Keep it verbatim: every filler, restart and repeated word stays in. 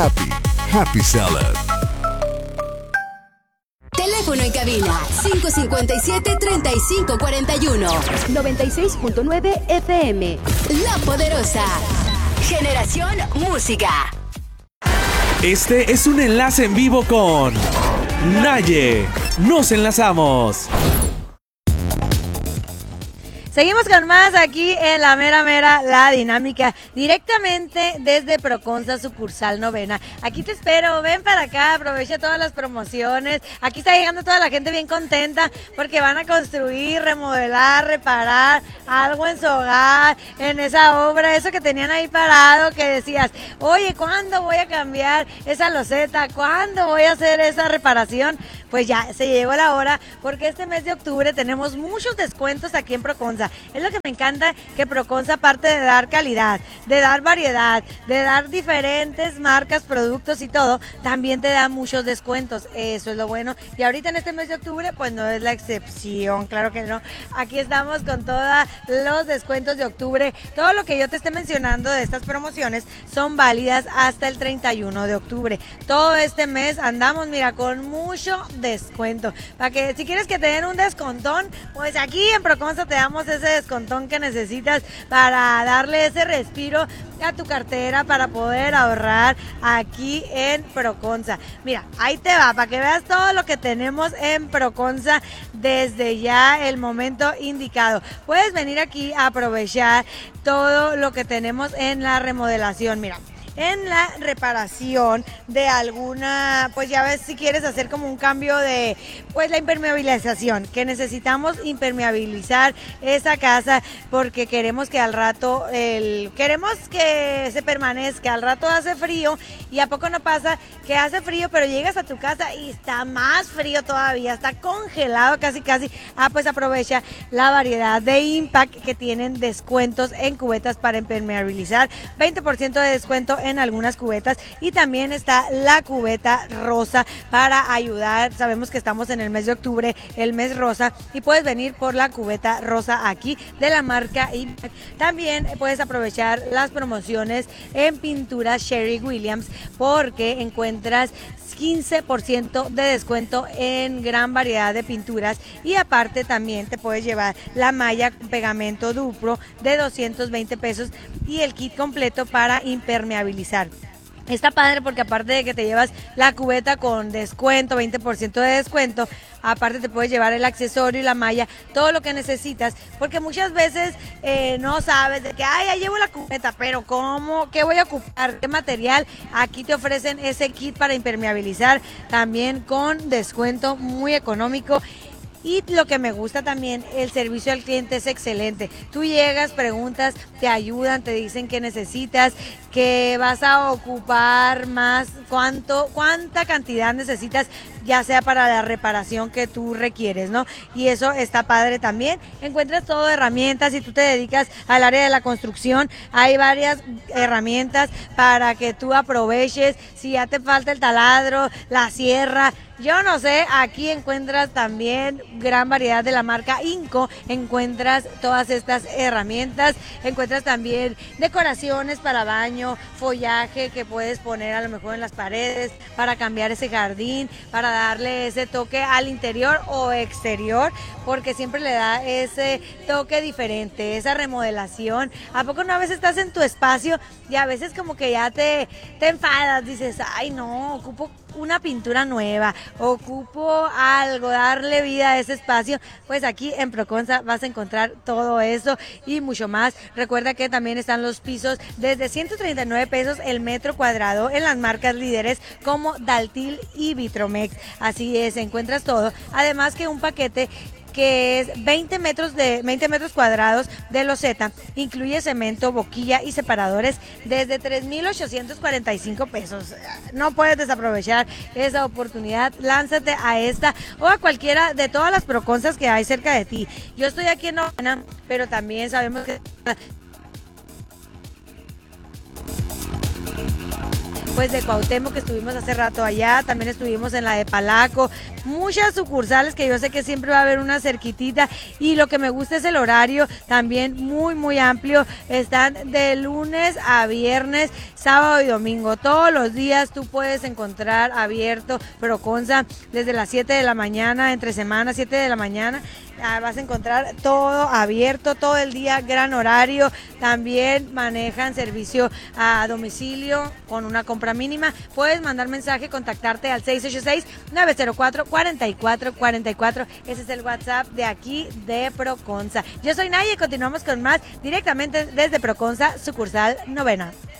Happy, Happy Salad. Teléfono en cabina cinco cinco siete, tres cinco cuatro uno. noventa y seis punto nueve F M. La Poderosa. Generación Música. Este es un enlace en vivo con Naye. Nos enlazamos. Seguimos con más aquí en la mera mera, la dinámica, directamente desde Proconza, sucursal novena. Aquí te espero, ven para acá, aprovecha todas las promociones. Aquí está llegando toda la gente bien contenta porque van a construir, remodelar, reparar algo en su hogar, en esa obra, eso que tenían ahí parado, que decías, oye, ¿cuándo voy a cambiar esa loseta? ¿Cuándo voy a hacer esa reparación? Pues ya se llegó la hora, porque este mes de octubre tenemos muchos descuentos aquí en Proconza. Es lo que me encanta, que Proconza, aparte de dar calidad, de dar variedad, de dar diferentes marcas, productos y todo, también te da muchos descuentos. Eso es lo bueno. Y ahorita en este mes de octubre, pues no es la excepción, claro que no. Aquí estamos con todos los descuentos de octubre. Todo lo que yo te esté mencionando de estas promociones son válidas hasta el treinta y uno de octubre. Todo este mes andamos, mira, con mucho descuento. Para que si quieres que te den un descontón, pues aquí en Proconza te damos ese descontón que necesitas para darle ese respiro a tu cartera, para poder ahorrar aquí en Proconza. Mira, ahí te va, para que veas todo lo que tenemos en Proconza desde ya el momento indicado. Puedes venir aquí a aprovechar todo lo que tenemos en la remodelación. Mira, en la reparación de alguna, pues ya ves, si quieres hacer como un cambio de, pues la impermeabilización, que necesitamos impermeabilizar esa casa porque queremos que al rato, el, queremos que se permanezca, al rato hace frío y a poco no pasa que hace frío, pero llegas a tu casa y está más frío todavía, está congelado casi casi. Ah, pues aprovecha la variedad de Impact que tienen descuentos en cubetas para impermeabilizar, veinte por ciento de descuento en algunas cubetas, y también está la cubeta rosa para ayudar. Sabemos que estamos en el mes de octubre, el mes rosa, y puedes venir por la cubeta rosa aquí de la marca Impact. También puedes aprovechar las promociones en pinturas Sherry Williams porque encuentras quince por ciento de descuento en gran variedad de pinturas, y aparte también te puedes llevar la malla con pegamento duplo de doscientos veinte pesos y el kit completo para impermeabilizar. Está padre porque aparte de que te llevas la cubeta con descuento, veinte por ciento de descuento, aparte te puedes llevar el accesorio y la malla, todo lo que necesitas, porque muchas veces eh, no sabes de que, ay, ya llevo la cubeta, pero ¿cómo? ¿Qué voy a ocupar? ¿Qué material? Aquí te ofrecen ese kit para impermeabilizar, también con descuento muy económico. Y lo que me gusta también, el servicio al cliente es excelente. Tú llegas, preguntas, te ayudan, te dicen qué necesitas, que vas a ocupar más, cuánto, cuánta cantidad necesitas, ya sea para la reparación que tú requieres, ¿no? Y eso está padre también. Encuentras todo herramientas. Si tú te dedicas al área de la construcción, hay varias herramientas para que tú aproveches. Si ya te falta el taladro, la sierra, yo no sé, aquí encuentras también gran variedad de la marca Inco, encuentras todas estas herramientas, encuentras también decoraciones para baño, follaje que puedes poner a lo mejor en las paredes para cambiar ese jardín, para darle ese toque al interior o exterior, porque siempre le da ese toque diferente, esa remodelación. ¿A poco no a veces estás en tu espacio y a veces como que ya te, te enfadas, dices, ay no, ocupo una pintura nueva, ocupo algo, darle vida a ese espacio? Pues aquí en Proconza vas a encontrar todo eso y mucho más. Recuerda que también están los pisos desde ciento treinta y nueve pesos el metro cuadrado en las marcas líderes como Daltil y Vitromex. Así es, encuentras todo. Además que un paquete que es veinte metros de veinte metros cuadrados de loseta, incluye cemento, boquilla y separadores desde tres mil ochocientos cuarenta y cinco pesos. No puedes desaprovechar esa oportunidad. Lánzate a esta o a cualquiera de todas las Proconzas que hay cerca de ti. Yo estoy aquí en Novena, pero también sabemos que pues de Cuauhtémoc, que estuvimos hace rato allá, también estuvimos en la de Palaco, muchas sucursales que yo sé que siempre va a haber una cerquitita, y lo que me gusta es el horario, también muy muy amplio, están de lunes a viernes, sábado y domingo, todos los días tú puedes encontrar abierto Proconza desde las siete de la mañana, entre semana, siete de la mañana, vas a encontrar todo abierto todo el día, gran horario. También manejan servicio a domicilio con una compra mínima. Puedes mandar mensaje, contactarte al seis ocho seis, nueve cero cuatro, cuatro cuatro cuatro cuatro. Ese es el WhatsApp de aquí de Proconza. Yo soy Naye y continuamos con más directamente desde Proconza, sucursal Novena.